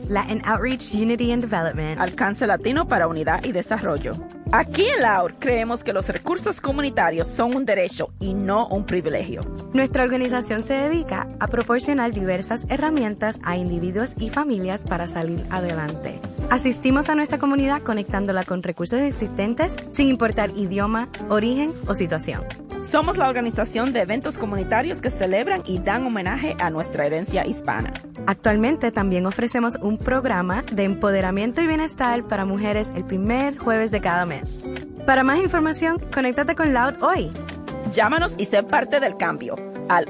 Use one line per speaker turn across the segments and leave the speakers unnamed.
Latin Outreach, Unity and Development.
Alcance Latino para Unidad y Desarrollo. Aquí en LOUD creemos que los recursos comunitarios son un derecho y no un privilegio.
Nuestra organización se dedica a proporcionar diversas herramientas a individuos y familias para salir adelante. Asistimos a nuestra comunidad conectándola con recursos existentes sin importar idioma, origen o situación.
Somos la organización de eventos comunitarios que celebran y dan homenaje a nuestra herencia hispana.
Actualmente también ofrecemos un programa de empoderamiento y bienestar para mujeres el primer jueves de cada mes. Para más información, conéctate con Loud hoy.
Llámanos y sé parte del cambio al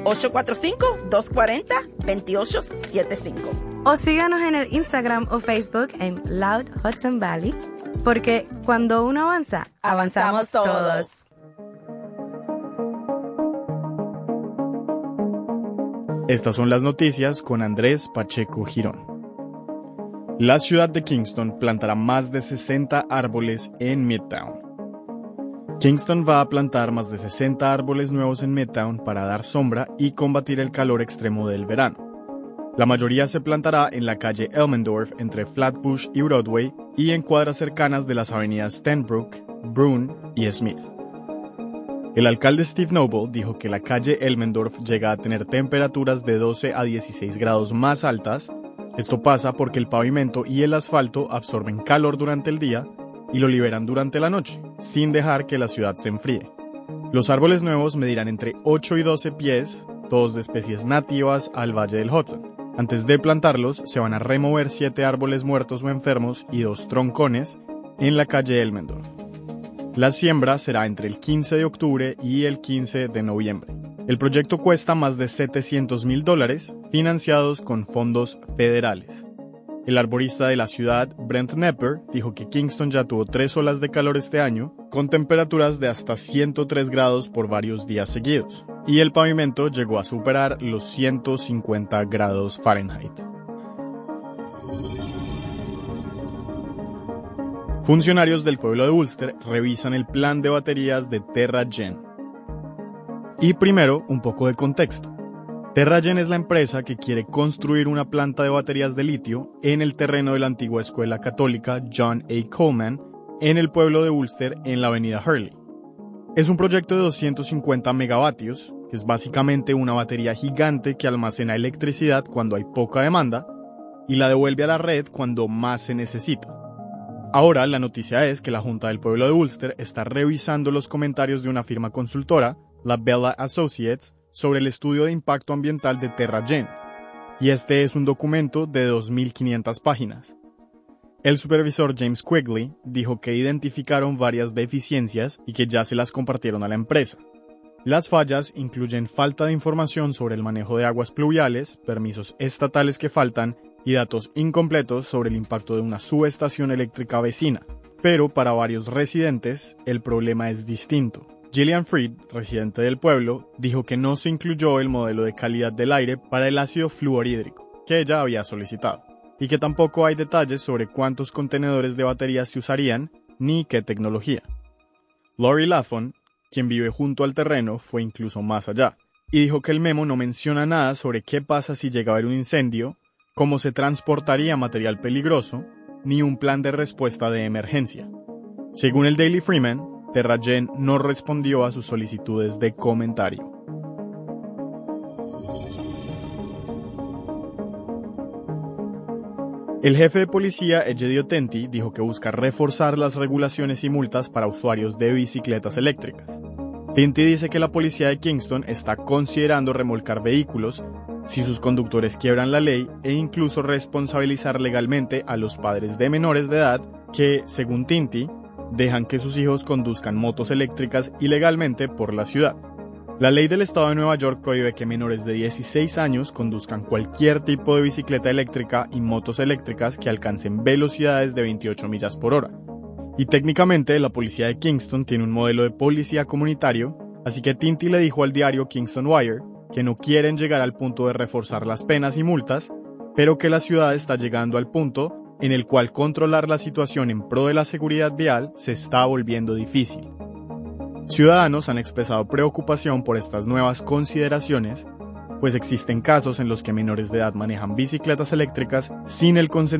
845-240-2875.
O síganos en el Instagram o Facebook en Loud Hudson Valley, porque cuando uno avanza, avanzamos todos.
Estas son las noticias con Andrés Pacheco Girón. La ciudad de Kingston plantará más de 60 árboles en Midtown. Kingston va a plantar más de 60 árboles nuevos en Midtown para dar sombra y combatir el calor extremo del verano. La mayoría se plantará en la calle Elmendorf entre Flatbush y Broadway y en cuadras cercanas de las avenidas Stenbrook, Broome y Smith. El alcalde Steve Noble dijo que la calle Elmendorf llega a tener temperaturas de 12 a 16 grados más altas. Esto pasa porque el pavimento y el asfalto absorben calor durante el día y lo liberan durante la noche, sin dejar que la ciudad se enfríe. Los árboles nuevos medirán entre 8 y 12 pies, todos de especies nativas al Valle del Hudson. Antes de plantarlos, se van a remover 7 árboles muertos o enfermos y 2 troncones en la calle Elmendorf. La siembra será entre el 15 de octubre y el 15 de noviembre. El proyecto cuesta más de $700,000, financiados con fondos federales. El arborista de la ciudad, Brent Knepper, dijo que Kingston ya tuvo 3 olas de calor este año, con temperaturas de hasta 103 grados por varios días seguidos, y el pavimento llegó a superar los 150 grados Fahrenheit. Funcionarios del pueblo de Ulster revisan el plan de baterías de Terra-Gen. Y primero, un poco de contexto. Terra-Gen es la empresa que quiere construir una planta de baterías de litio en el terreno de la antigua escuela católica John A. Coleman en el pueblo de Ulster en la avenida Hurley. Es un proyecto de 250 megavatios, que es básicamente una batería gigante que almacena electricidad cuando hay poca demanda y la devuelve a la red cuando más se necesita. Ahora la noticia es que la Junta del Pueblo de Ulster está revisando los comentarios de una firma consultora, la Bella Associates, sobre el estudio de impacto ambiental de Terra-Gen, y este es un documento de 2.500 páginas. El supervisor James Quigley dijo que identificaron varias deficiencias y que ya se las compartieron a la empresa. Las fallas incluyen falta de información sobre el manejo de aguas pluviales, permisos estatales que faltan y datos incompletos sobre el impacto de una subestación eléctrica vecina. Pero para varios residentes, el problema es distinto. Gillian Freed, residente del pueblo, dijo que no se incluyó el modelo de calidad del aire para el ácido fluorhídrico, que ella había solicitado, y que tampoco hay detalles sobre cuántos contenedores de baterías se usarían, ni qué tecnología. Lori Lafon, quien vive junto al terreno, fue incluso más allá, y dijo que el memo no menciona nada sobre qué pasa si llega a haber un incendio, cómo se transportaría material peligroso, ni un plan de respuesta de emergencia. Según el Daily Freeman, Terra-Gen no respondió a sus solicitudes de comentario. El jefe de policía, Egedio Tenti, dijo que busca reforzar las regulaciones y multas para usuarios de bicicletas eléctricas. Tenti dice que la policía de Kingston está considerando remolcar vehículos si sus conductores quiebran la ley e incluso responsabilizar legalmente a los padres de menores de edad que, según Tenti, dejan que sus hijos conduzcan motos eléctricas ilegalmente por la ciudad. La ley del estado de Nueva York prohíbe que menores de 16 años conduzcan cualquier tipo de bicicleta eléctrica y motos eléctricas que alcancen velocidades de 28 millas por hora. Y técnicamente la policía de Kingston tiene un modelo de policía comunitario, así que Tenti le dijo al diario Kingston Wire que no quieren llegar al punto de reforzar las penas y multas, pero que la ciudad está llegando al punto en el cual controlar la situación en pro de la seguridad vial se está volviendo difícil. Ciudadanos han expresado preocupación por estas nuevas consideraciones, pues existen casos en los que menores de edad manejan bicicletas eléctricas sin el consentimiento